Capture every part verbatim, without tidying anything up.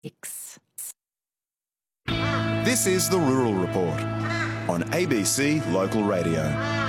X. This is the Rural Report on A B C Local Radio.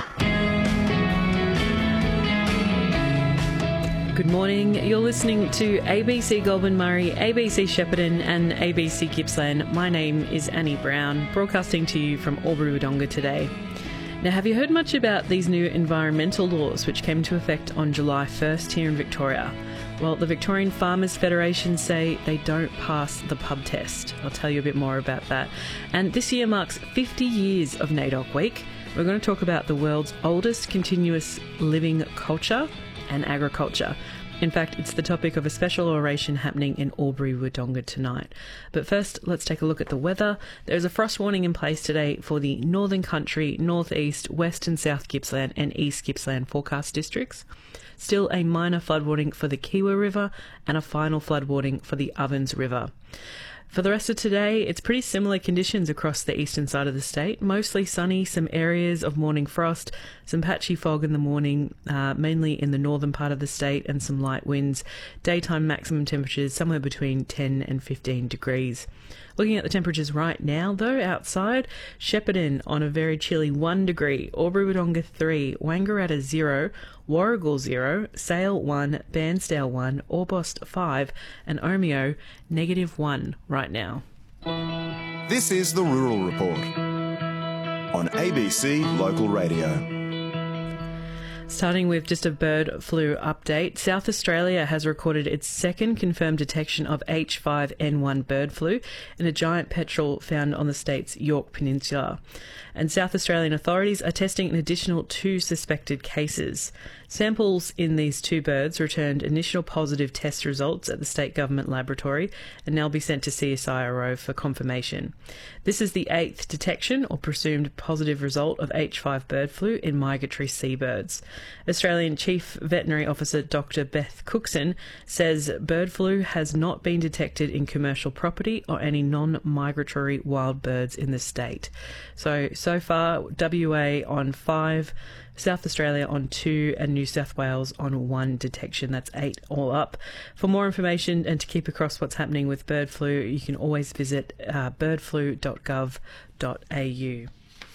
Good morning. You're listening to A B C Goulburn Murray, A B C Shepparton and A B C Gippsland. My name is Annie Brown, broadcasting to you from Albury-Wodonga today. Now, have you heard much about these new environmental laws which came into effect on July first here in Victoria? Well, the Victorian Farmers Federation say they don't pass the pub test. I'll tell you a bit more about that. And this year marks fifty years of NAIDOC Week. We're going to talk about the world's oldest continuous living culture and agriculture. In fact, it's the topic of a special oration happening in Albury-Wodonga tonight. But first, let's take a look at the weather. There's a frost warning in place today for the Northern Country, North East, West and South Gippsland and East Gippsland forecast districts. Still a minor flood warning for the Kiewa River and a final flood warning for the Ovens River. For the rest of today, it's pretty similar conditions across the eastern side of the state. Mostly sunny, some areas of morning frost, some patchy fog in the morning, uh, mainly in the northern part of the state, and some light winds. Daytime maximum temperatures somewhere between ten and fifteen degrees. Looking at the temperatures right now, though, outside, Shepparton on a very chilly one degree, Albury-Wodonga three, Wangaratta zero, Warragul zero, Sale one, Bairnsdale one, Orbost five, and Omeo negative one right now. This is the Rural Report on A B C Local Radio. Starting with just a bird flu update, South Australia has recorded its second confirmed detection of H five N one bird flu in a giant petrel found on the state's Yorke Peninsula. And South Australian authorities are testing an additional two suspected cases. Samples in these two birds returned initial positive test results at the state government laboratory and now be sent to C S I R O for confirmation. This is the eighth detection or presumed positive result of H five bird flu in migratory seabirds. Australian Chief Veterinary Officer Doctor Beth Cookson says bird flu has not been detected in commercial property or any non-migratory wild birds in the state. So, so far, W A on five, South Australia on two, and New South Wales on one detection. That's eight all up. For more information and to keep across what's happening with bird flu, you can always visit uh, bird flu dot gov dot a u.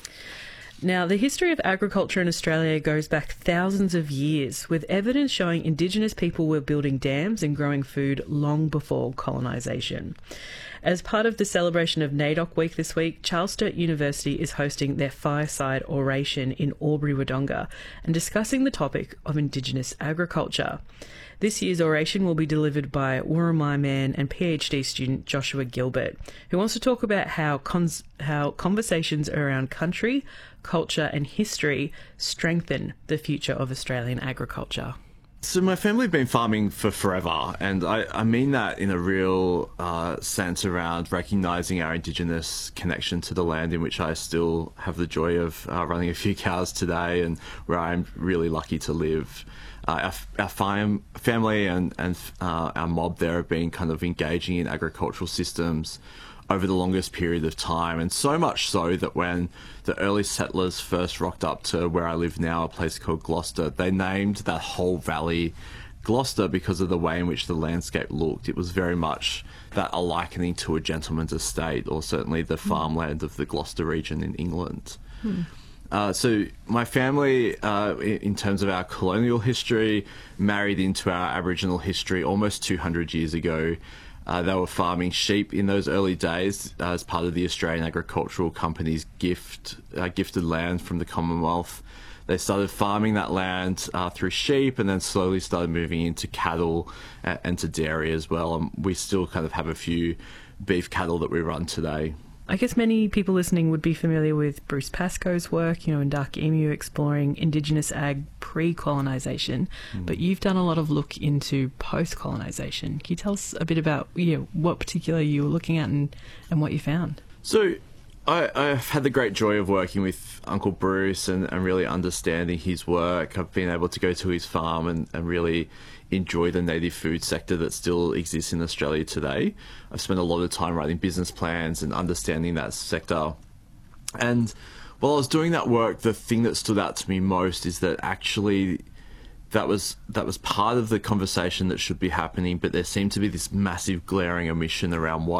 Now, the history of agriculture in Australia goes back thousands of years, with evidence showing Indigenous people were building dams and growing food long before colonisation. As part of the celebration of NAIDOC Week this week, Charles Sturt University is hosting their fireside oration in Albury-Wodonga and discussing the topic of Indigenous agriculture. This year's oration will be delivered by Wurundjeri man and PhD student Joshua Gilbert, who wants to talk about how cons- how conversations around country, culture and history strengthen the future of Australian agriculture. So my family have been farming for forever, and I, I mean that in a real uh, sense around recognising our Indigenous connection to the land in which I still have the joy of uh, running a few cows today and where I'm really lucky to live. Uh, our our fam- family and, and uh, our mob there have been kind of engaging in agricultural systems over the longest period of time, and so much so that when the early settlers first rocked up to where I live now, a place called Gloucester, they named that whole valley Gloucester because of the way in which the landscape looked. It was very much that a likening to a gentleman's estate, or certainly the farmland of the Gloucester region in England. Hmm. Uh, so my family, uh, in, in terms of our colonial history, married into our Aboriginal history almost two hundred years ago. Uh, they were farming sheep in those early days uh, as part of the Australian Agricultural Company's gift, uh, gifted land from the Commonwealth. They started farming that land uh, through sheep and then slowly started moving into cattle and, and to dairy as well. And we still kind of have a few beef cattle that we run today. I guess many people listening would be familiar with Bruce Pascoe's work, you know, in Dark Emu, exploring Indigenous ag pre-colonisation, mm. but you've done a lot of look into post-colonisation. Can you tell us a bit about, you know, what particular you were looking at and, and what you found? So I, I've had the great joy of working with Uncle Bruce and, and really understanding his work. I've been able to go to his farm and, and really enjoy the native food sector that still exists in Australia today. I've spent a lot of time writing business plans and understanding that sector. And while I was doing that work, the thing that stood out to me most is that actually that was that was part of the conversation that should be happening, but there seemed to be this massive glaring omission around what